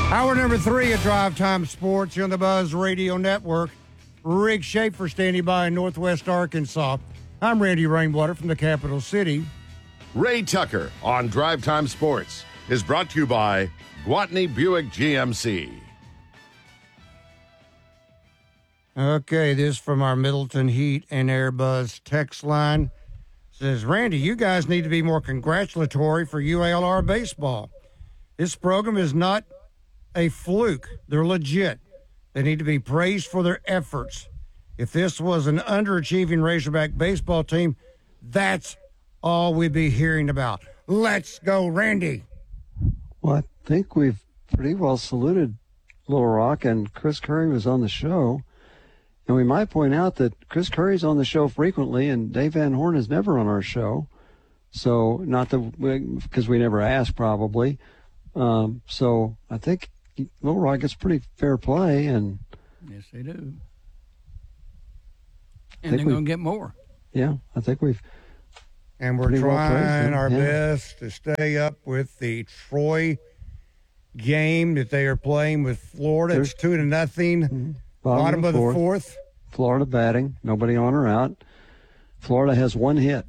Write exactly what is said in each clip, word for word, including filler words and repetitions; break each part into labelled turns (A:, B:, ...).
A: Hour number three of Drive Time Sports here on the Buzz Radio Network. Rick Schaefer standing by in Northwest Arkansas. I'm Randy Rainwater from the capital city.
B: Ray Tucker on Drive Time Sports is brought to you by Gwatney Buick G M C.
A: Okay, this from our Middleton Heat and Air Buzz text line. Says, Randy, you guys need to be more congratulatory for U A L R baseball. This program is not a fluke. They're legit. They need to be praised for their efforts. If this was an underachieving Razorback baseball team, that's all we'd be hearing about. Let's go, Randy.
C: Well, I think we've pretty well saluted Little Rock, and Chris Curry was on the show. And we might point out that Chris Curry's on the show frequently, and Dave Van Horn is never on our show. So, not that, because we never ask, probably. Um, so, I think Little Rock gets pretty fair play, and
D: yes, they do. And they're going to get more.
C: Yeah, I think we've.
A: And we're trying
C: well
A: our
C: yeah.
A: best to stay up with the Troy game that they are playing with Florida. There's, it's two to nothing. Mm-hmm. Bottom, Bottom of the fourth. fourth.
C: Florida batting, nobody on or out. Florida has one hit.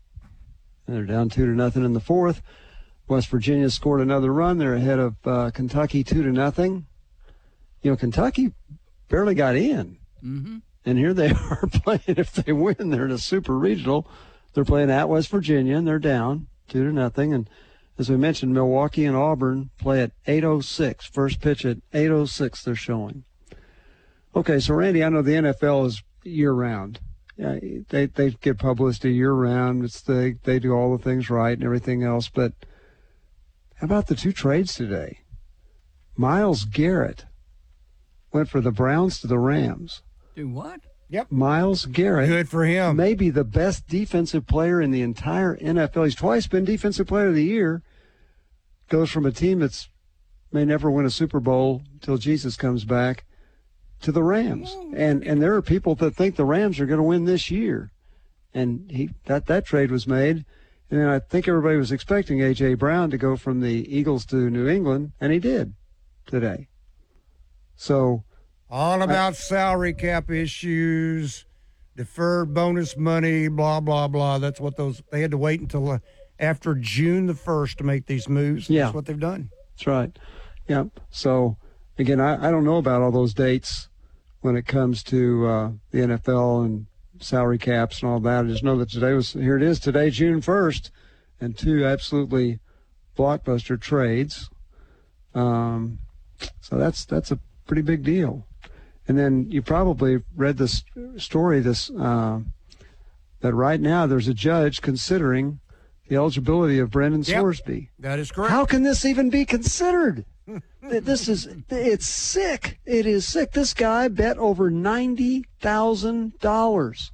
C: And they're down two to nothing in the fourth. West Virginia scored another run. They're ahead of uh, Kentucky two to nothing. You know, Kentucky barely got in,
D: mm-hmm.
C: and here they are playing. If they win, they're in a super regional. They're playing at West Virginia, and they're down two to nothing. And as we mentioned, Milwaukee and Auburn play at eight oh six. First pitch at eight oh six. They're showing. Okay, so Randy, I know the N F L is year round. Yeah, they they get publicity year round. It's they they do all the things right and everything else, but. How about the two trades today? Myles Garrett went for the Browns to the Rams.
D: Do what?
A: Yep.
C: Myles Garrett.
A: Good for him.
C: Maybe the best defensive player in the entire N F L. He's twice been Defensive Player of the Year. Goes from a team that's may never win a Super Bowl until Jesus comes back to the Rams. And and there are people that think the Rams are going to win this year. And he that, that trade was made. And I think everybody was expecting A J. Brown to go from the Eagles to New England, and he did today. So,
A: all about I, salary cap issues, deferred bonus money, blah, blah, blah. That's what those – they had to wait until uh, after June the first to make these moves.
C: Yeah.
A: That's what they've done.
C: That's right. Yeah. So, again, I, I don't know about all those dates when it comes to uh, the N F L and – salary caps and all that. I just know that today was, here it is today, June first, and two absolutely blockbuster trades. Um, so that's, that's a pretty big deal. And then you probably read this story, this, uh, that right now there's a judge considering the eligibility of Brendan
A: yep,
C: Sorsby.
A: That is correct.
C: How can this even be considered? This is, it's sick. It is sick. This guy bet over ninety thousand dollars.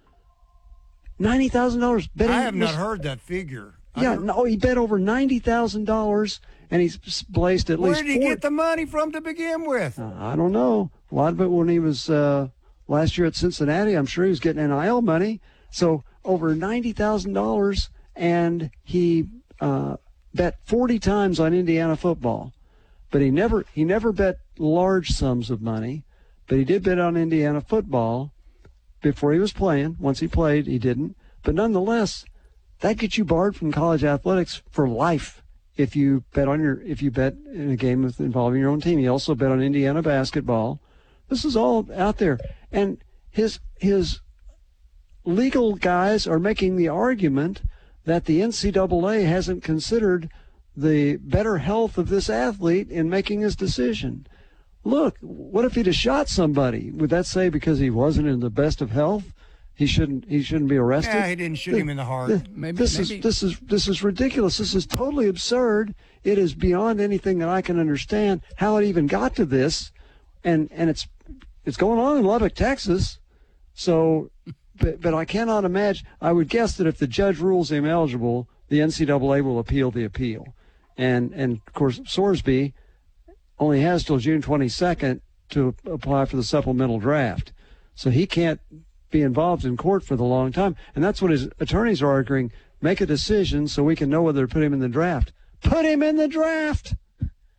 C: ninety thousand dollars.
A: I have not heard that figure.
C: Yeah, no, he bet over ninety thousand dollars, and he's placed at
A: Where
C: least
A: Where did he
C: four.
A: get the money from to begin with?
C: Uh, I don't know. A lot of it when he was uh, last year at Cincinnati, I'm sure he was getting N I L money. So over ninety thousand dollars, and he uh, bet forty times on Indiana football. But he never he never bet large sums of money, but he did bet on Indiana football before he was playing. Once he played, he didn't. But nonetheless, that gets you barred from college athletics for life if you bet on your if you bet in a game with, involving your own team. He also bet on Indiana basketball. This is all out there, and his his legal guys are making the argument that the N C double A hasn't considered the better health of this athlete in making his decision. Look, what if he'd have shot somebody? Would that say because he wasn't in the best of health, he shouldn't he shouldn't be arrested?
A: Yeah, he didn't shoot the, him in the heart.
C: The,
D: maybe
C: this
D: maybe.
C: is this is this is ridiculous. This is totally absurd. It is beyond anything that I can understand how it even got to this, and and it's it's going on in Lubbock, Texas. So, but but I cannot imagine. I would guess that if the judge rules him eligible, the N C double A will appeal the appeal. And, and of course, Sorsby only has till June twenty-second to apply for the supplemental draft. So he can't be involved in court for the long time. And that's what his attorneys are arguing. Make a decision so we can know whether to put him in the draft. Put him in the draft!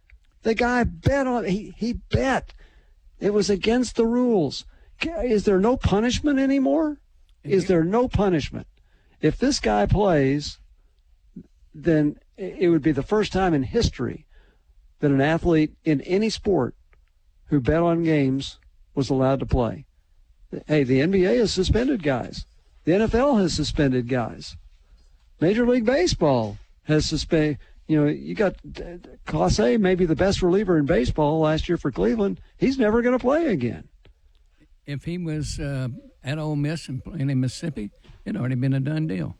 C: The guy bet on he he bet. It was against the rules. Is there no punishment anymore? Is there no punishment? If this guy plays, then it would be the first time in history that an athlete in any sport who bet on games was allowed to play. Hey, the N B A has suspended guys. The N F L has suspended guys. Major League Baseball has suspended. You know, you got Clase, maybe the best reliever in baseball last year for Cleveland. He's never going to play again.
D: If he was uh, at Ole Miss and playing in Mississippi, it'd already been a done deal.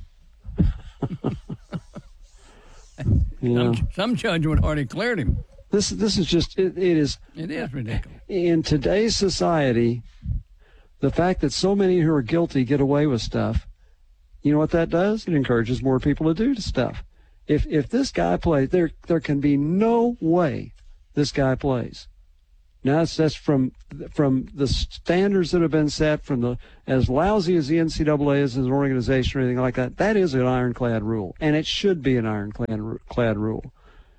C: Yeah.
D: some, some judge would already cleared him.
C: This this is just it, it is.
D: It is ridiculous.
C: In today's society, the fact that so many who are guilty get away with stuff, you know what that does? It encourages more people to do stuff. If if this guy plays, there there can be no way this guy plays. Now that's, that's from from the standards that have been set, from the as lousy as the N C double A is as an organization or anything like that. That is an ironclad rule, and it should be an ironclad clad rule.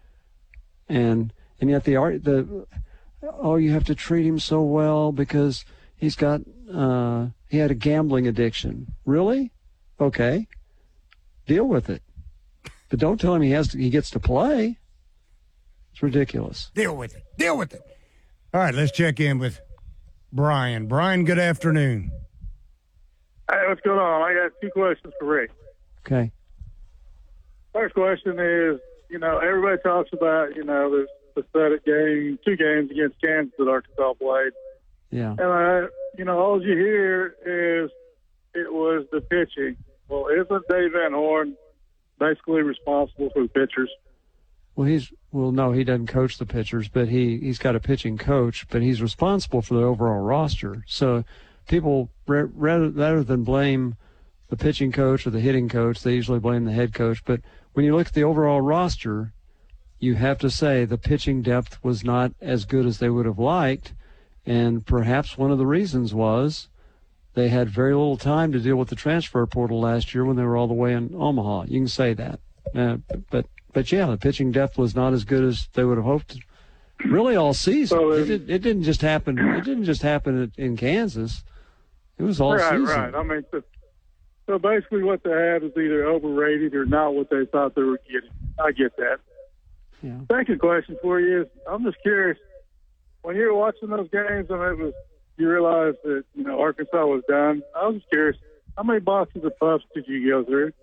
C: And and yet the art the oh you have to treat him so well because he's got uh, he had a gambling addiction. Really? Okay, deal with it, but don't tell him he has to, he gets to play. It's ridiculous.
A: Deal with it. Deal with it. All right, let's check in with Brian. Brian, good afternoon.
E: Hey, what's going on? I got two questions for Rick.
C: Okay.
E: First question is, you know, everybody talks about, you know, this pathetic game, two games against Kansas that Arkansas played.
C: Yeah.
E: And, I, you know, all you hear is it was the pitching. Well, isn't Dave Van Horn basically responsible for the pitchers?
C: Well, he's well, no, he doesn't coach the pitchers, but he he's got a pitching coach, but he's responsible for the overall roster. So, people rather rather than blame the pitching coach or the hitting coach, they usually blame the head coach. But when you look at the overall roster, you have to say the pitching depth was not as good as they would have liked, and perhaps one of the reasons was they had very little time to deal with the transfer portal last year when they were all the way in Omaha. You can say that, uh, but. But, yeah, the pitching depth was not as good as they would have hoped really all season.
E: So,
C: it, did, it didn't just happen. It didn't just happen in Kansas. It was all
E: right,
C: season.
E: Right, right. I mean, so, so basically what they had was either overrated or not what they thought they were getting. I get that.
C: Yeah.
E: Second question for you is, I'm just curious, when you were watching those games and it was, you realized that, you know, Arkansas was done, I was just curious, how many boxes of puffs did you go through?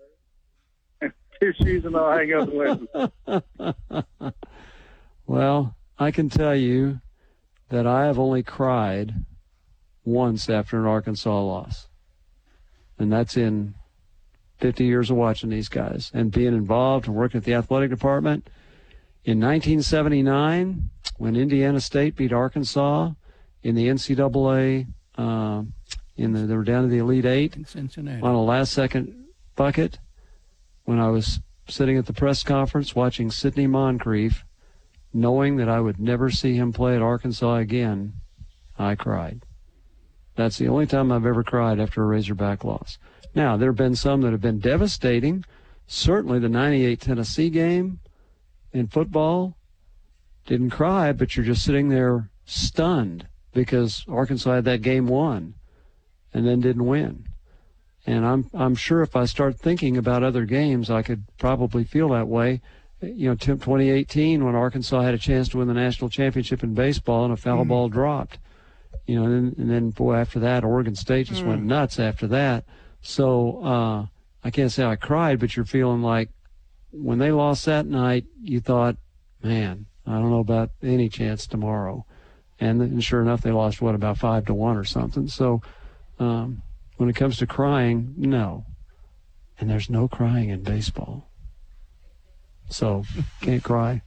E: Tissues and all hang up the
C: Well, I can tell you that I have only cried once after an Arkansas loss. And that's in fifty years of watching these guys and being involved and working at the athletic department. In nineteen seventy-nine, when Indiana State beat Arkansas in the N C double A, uh, in the, they were down to the Elite Eight
D: In Cincinnati.
C: on a last-second bucket, when I was sitting at the press conference watching Sidney Moncrief, knowing that I would never see him play at Arkansas again, I cried. That's the only time I've ever cried after a Razorback loss. Now, there have been some that have been devastating. Certainly the ninety-eight Tennessee game in football, didn't cry, but you're just sitting there stunned because Arkansas had that game won and then didn't win. And I'm I'm sure if I start thinking about other games, I could probably feel that way. You know, twenty eighteen when Arkansas had a chance to win the national championship in baseball and a foul mm. ball dropped. You know, and, and then boy, after that, Oregon State just mm. went nuts after that. So uh, I can't say I cried, but you're feeling like when they lost that night, you thought, man, I don't know about any chance tomorrow. And, and sure enough, they lost what about five to one or something. So. Um, When it comes to crying, no. And there's no crying in baseball. So, can't cry.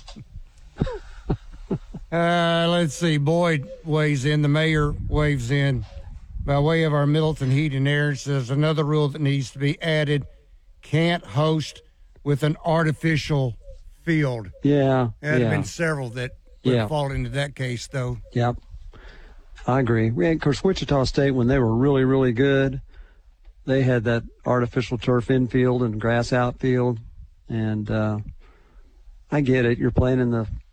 A: uh, let's see. Boyd weighs in. The mayor waves in. By way of our Middleton Heat and Air, says another rule that needs to be added. Can't host with an artificial field.
C: Yeah.
A: There
C: yeah.
A: have been several that would
C: yeah.
A: fall into that case, though.
C: Yep. I agree. We had, of course, Wichita State, when they were really, really good, they had that artificial turf infield and grass outfield. And uh, I get it. You're playing in the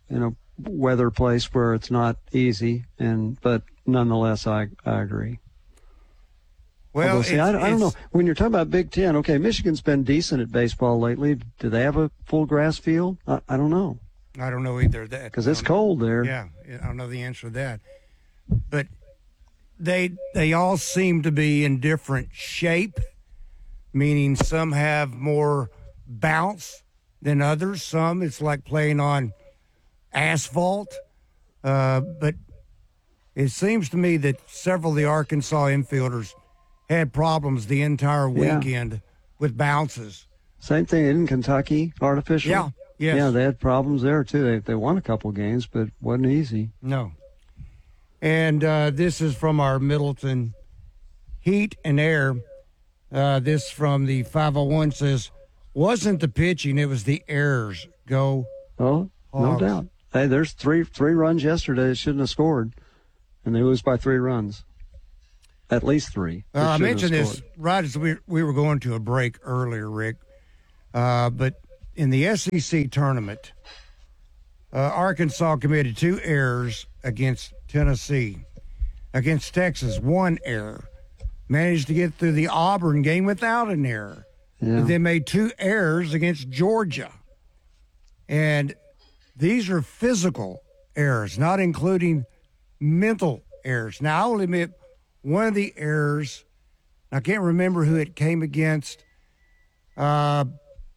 C: in a weather place where it's not easy. And but nonetheless, I I agree.
A: Well,
C: Although, see, I, I don't know. When you're talking about Big Ten, okay, Michigan's been decent at baseball lately. Do they have a full grass field? I, I don't know.
A: I don't know either. That
C: Because it's cold there.
A: Yeah, I don't know the answer to that. But they they all seem to be in different shape, meaning some have more bounce than others. Some it's like playing on asphalt. Uh, but it seems to me that several of the Arkansas infielders had problems the entire weekend yeah. with bounces.
C: Same thing in Kentucky, artificial.
A: Yeah, yes.
C: Yeah, they had problems there, too. They they won a couple games, but it wasn't easy.
A: No. And uh, this is from our Middleton Heat and Air. Uh, this from the five oh one says, wasn't the pitching, it was the errors. Go
C: Oh,
A: Hogs.
C: No doubt. Hey, there's three three runs yesterday that shouldn't have scored, and they lose by three runs. At least three.
A: Uh, I mentioned this right as we we were going to a break earlier, Rick. Uh, but in the S E C tournament, uh, Arkansas committed two errors against Tennessee. Against Texas, one error. Managed to get through the Auburn game without an error.
C: Yeah.
A: But they made two errors against Georgia. And these are physical errors, not including mental errors. Now, I will admit, one of the errors, I can't remember who it came against, uh,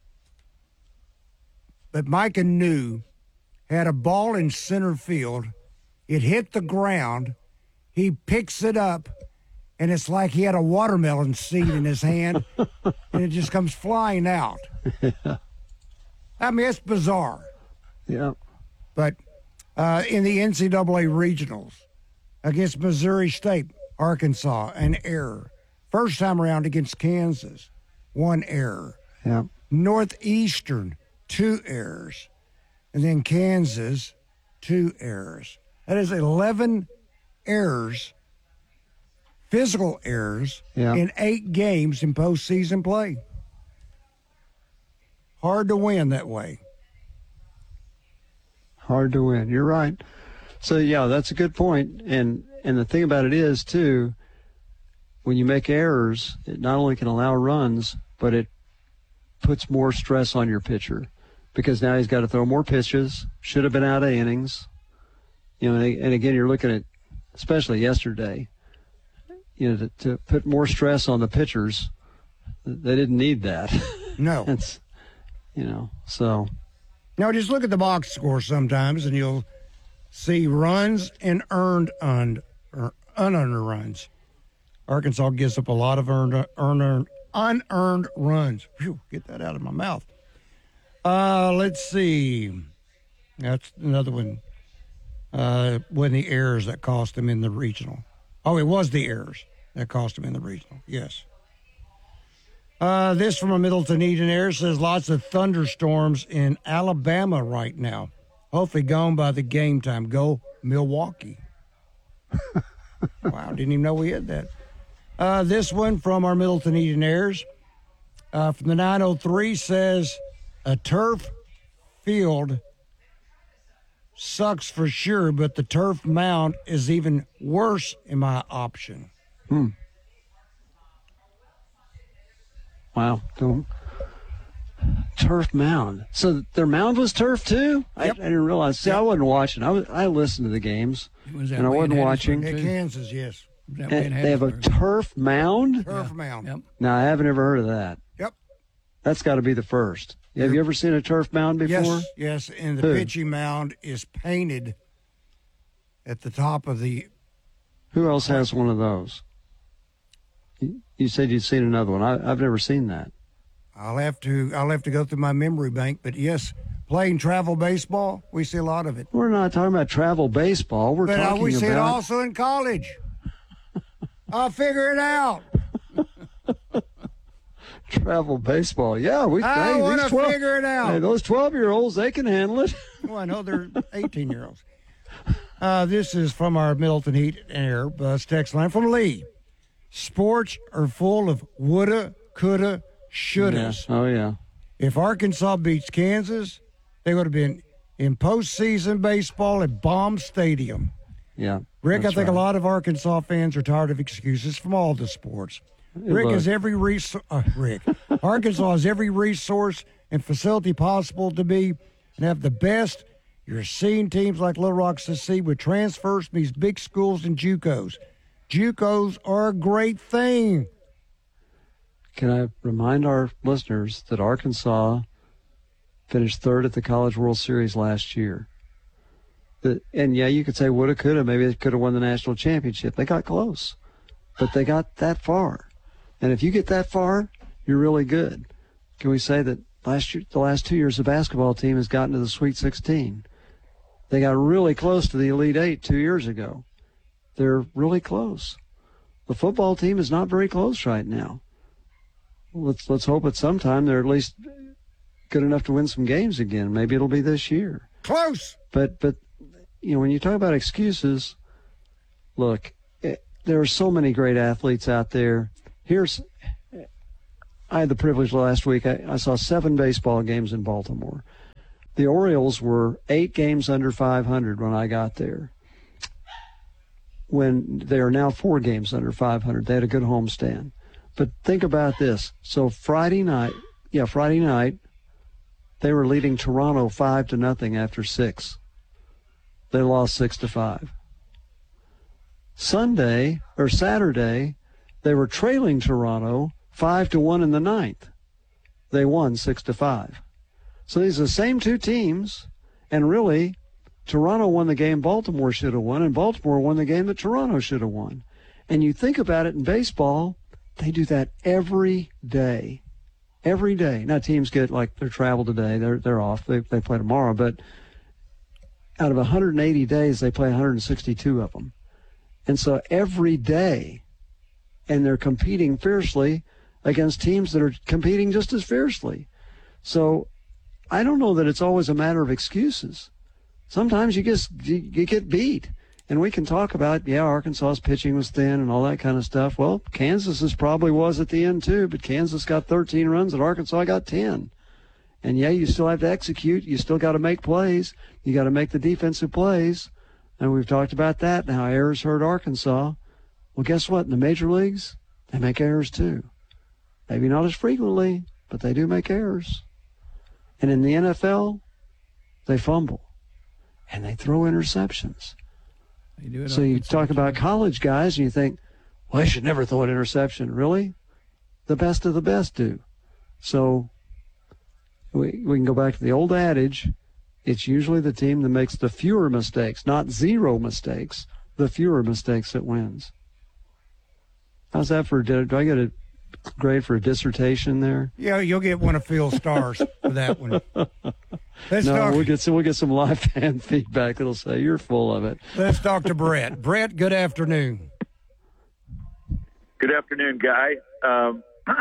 A: but Micah New had a ball in center field. It hit the ground. He picks it up, and it's like he had a watermelon seed in his hand, and it just comes flying out.
C: Yeah.
A: I mean, it's bizarre.
C: Yeah.
A: But uh, in the N C double A regionals against Missouri State, Arkansas, an error. First time around against Kansas, one error.
C: Yeah.
A: Northeastern, two errors. And then Kansas, two errors. That is eleven errors, physical errors,
C: Yeah.
A: in eight games in postseason play. Hard to win that way.
C: Hard to win. You're right. So, yeah, that's a good point. And and the thing about it is, too, when you make errors, it not only can allow runs, but it puts more stress on your pitcher because now he's got to throw more pitches, should have been out of innings. You know, and, and again, you're looking at, especially yesterday, you know, to, to put more stress on the pitchers. They didn't need that.
A: No.
C: It's, you know, so.
A: Now, just look at the box score sometimes, and you'll see runs and earned un, or unearned runs. Arkansas gives up a lot of earned, earned, unearned runs. Phew, get that out of my mouth. Uh, let's see. That's another one. Uh, when the errors that cost him in the regional. Oh, it was the errors that cost him in the regional. Yes. Uh, this from a Middleton Eden Air says lots of thunderstorms in Alabama right now. Hopefully gone by the game time. Go Milwaukee. Wow, didn't even know we had that. Uh, this one from our Middleton Eden Airs uh, from the nine oh three says a turf field sucks for sure, but the turf mound is even worse in my option.
C: Hmm. Wow. Don't. Turf mound. So their mound was turf too? I, I didn't realize. See, yep. I wasn't watching. I was, I listened to the games,
D: was
C: and I wasn't watching.
A: At Kansas, yes.
C: And they have a turf mound?
A: Turf
D: yeah.
A: mound.
D: Yep.
C: Now, I haven't ever heard of that.
A: Yep.
C: That's got to be the first. Have you ever seen a turf mound before?
A: Yes, yes. And the
C: Who?
A: pitching mound is painted at the top of the.
C: Who else has one of those? You said you'd seen another one. I, I've never seen that.
A: I'll have to. I'll have to go through my memory bank. But yes, playing travel baseball, we see a lot of it.
C: We're not talking about travel baseball. We're
A: but
C: talking
A: uh, we
C: about.
A: see it also in college. I'll figure it out.
C: Travel baseball, yeah. We.
A: I
C: hey,
A: want to
C: twelve,
A: figure it out.
C: Hey, those twelve-year-olds, they can handle it.
A: Well, I know they're eighteen-year-olds. Uh, this is from our Middleton Heat and Air bus text line from Lee. Sports are full of woulda, coulda, shouldas.
C: Yeah. Oh, yeah.
A: If Arkansas beats Kansas, they would have been in postseason baseball at Baum Stadium.
C: Yeah.
A: Rick, I think
C: right.
A: a lot of Arkansas fans are tired of excuses from all the sports. Rick
C: look.
A: has every resource. Uh, Rick, Arkansas has every resource and facility possible to be and have the best. You're seeing teams like Little Rock succeed with transfers from these big schools and JUCOs. JUCOs are a great thing.
C: Can I remind our listeners that Arkansas finished third at the College World Series last year? The, and, yeah, you could say woulda, coulda. Maybe they could have won the national championship. They got close, but they got that far. And if you get that far, you're really good. Can we say that last year, the last two years, the basketball team has gotten to the Sweet sixteen? They got really close to the Elite Eight two years ago. They're really close. The football team is not very close right now. Let's let's hope at some time they're at least good enough to win some games again. Maybe it'll be this year.
A: Close.
C: But but you know, when you talk about excuses, look, it, there are so many great athletes out there. Here's I had the privilege last week. I, I saw seven baseball games in Baltimore. The Orioles were eight games under five hundred when I got there. When they are now four games under five hundred, they had a good homestand. But think about this. So Friday night, yeah, Friday night, they were leading Toronto five to nothing after six. They lost six to five. Sunday or Saturday, they were trailing Toronto five to one in the ninth. They won six to five. So these are the same two teams, and really, Toronto won the game Baltimore should have won, and Baltimore won the game that Toronto should have won. And you think about it in baseball, they do that every day. Every day. Now teams get like their travel today, they're they're off. They they play tomorrow, but out of one hundred eighty days, they play one hundred sixty-two of them. And so every day, and they're competing fiercely against teams that are competing just as fiercely. So I don't know that it's always a matter of excuses. Sometimes you just you, you get beat. And we can talk about, yeah, Arkansas's pitching was thin and all that kind of stuff. Well, Kansas's probably was at the end too, but Kansas got thirteen runs and Arkansas got ten. And, yeah, you still have to execute. You still got to make plays. You got to make the defensive plays. And we've talked about that and how errors hurt Arkansas. Well, guess what? In the major leagues, they make errors too. Maybe not as frequently, but they do make errors. And in the N F L, they fumble. And they throw interceptions.
D: They do it
C: So
D: on
C: you talk about college guys and you think, well, they should never throw an interception. Really? The best of the best do. So we, we can go back to the old adage. It's usually the team that makes the fewer mistakes, not zero mistakes, the fewer mistakes that wins. How's that for, do I get a grade for a dissertation there?
A: Yeah, you'll get one of Phil's stars for that one. Let's
C: No,
A: talk,
C: we'll get some, we'll get some live fan feedback that'll say you're full of it.
A: let's talk to Brett. Brett, good afternoon.
F: Good afternoon, Guy. Um,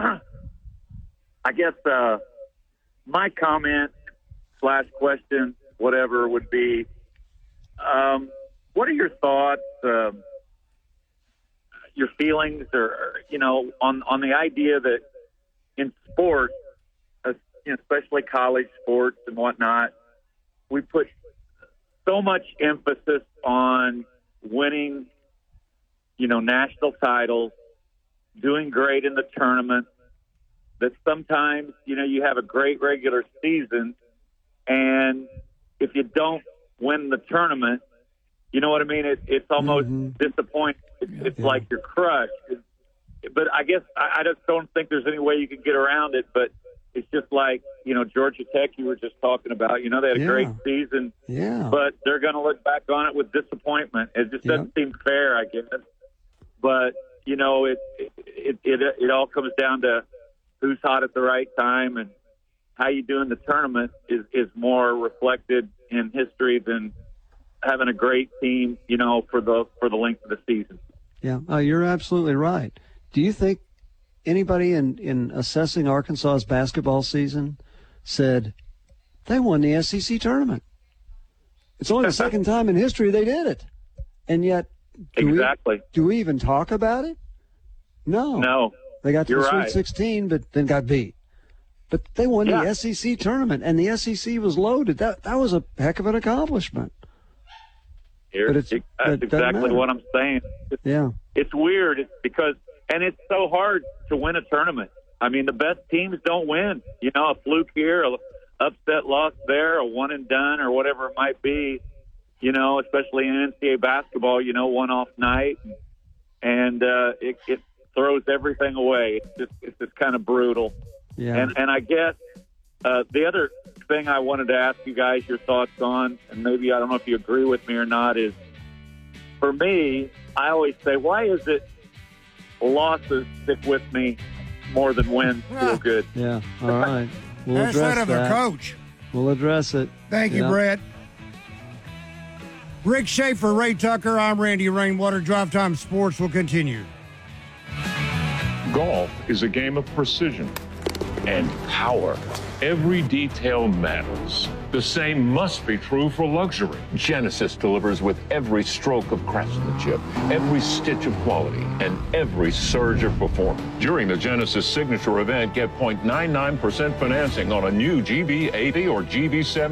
F: I guess uh, my comment slash question, whatever, would be, um, what are your thoughts, um, your feelings, or, you know, on, on the idea that in sports, especially college sports and whatnot, we put so much emphasis on winning, you know, national titles, doing great in the tournament, that sometimes, you know, you have a great regular season, and if you don't win the tournament, you know what I mean? It, it's almost
C: Mm-hmm.
F: disappointing. It's, it's
C: Yeah.
F: like you're crushed. It's, but I guess I, I just don't think there's any way you can get around it, but it's just like, you know, Georgia Tech you were just talking about. You know, they had a
C: Yeah.
F: great season,
C: Yeah.
F: but they're going to look back on it with disappointment. It just doesn't seem fair, I guess. But, you know, it, it it it all comes down to who's hot at the right time, and how you do in the tournament is, is more reflected in history than having a great team, you know, for the for the length of the season.
C: Yeah, uh, you're absolutely right. Do you think anybody in, in assessing Arkansas's basketball season said they won the S E C tournament? It's only the second time in history they did it. And yet, do,
F: Exactly.
C: we, do we even talk about it? No.
F: No.
C: They got to
F: You're
C: the Sweet
F: right.
C: sixteen, but then got beat. but they won
F: Yeah.
C: the S E C tournament, and the S E C was loaded. That that was a heck of an accomplishment.
F: Here,
C: But it's-
F: it-
C: but
F: that's
C: it doesn't
F: exactly
C: matter.
F: what I'm saying. It's,
C: Yeah.
F: it's weird it's because, and it's so hard to win a tournament. I mean, the best teams don't win. You know, a fluke here, a upset loss there, a one and done, or whatever it might be. You know, especially in N C double A basketball, you know, one off night, and uh, it, it throws everything away. It's just, it's just kind of brutal.
C: Yeah.
F: And and I guess uh, the other thing I wanted to ask you guys your thoughts on, and maybe I don't know if you agree with me or not, is for me, I always say, why is it losses stick with me more than wins feel good?
C: Yeah. All right. We'll
A: That's
C: address
A: that of
C: that.
A: a coach.
C: We'll address it.
A: Thank you,
C: Yeah.
A: Brett. Rick Schaefer, Ray Tucker, I'm Randy Rainwater. Drive Time Sports will continue.
G: Golf is a game of precision and power. Every detail matters. The same must be true for luxury. Genesis delivers with every stroke of craftsmanship, every stitch of quality, and every surge of performance. During the Genesis Signature event, get zero point nine nine percent financing on a new G B eighty or G B seventy.